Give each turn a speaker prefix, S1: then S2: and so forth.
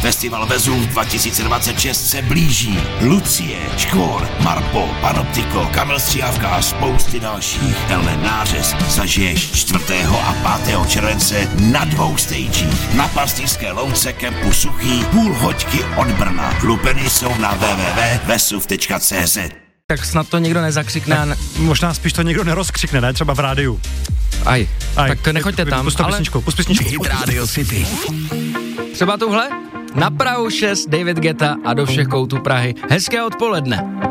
S1: Festival Vezuv 2026 se blíží. Lucie, Škvor, Marpo, Panoptiko, Kamil Stříhavka a spousty dalších. Tenhle nářez zažiješ 4. a 5. července na 2 stagích. Na Pastýřské louce kempu Suchý, půl hoďky od Brna. Lupeny jsou na www.vesuv.cz.
S2: Tak snad to někdo nezakřikne.
S3: Možná spíš to někdo nerozkřikne, ne? Třeba v rádiu.
S2: Aj. Tak nechoďte tam.
S3: Pust písničku.
S1: Hit Radio City.
S2: Třeba tuhle? Na Prahu 6, David Guetta a do všech koutů Prahy. Hezké odpoledne.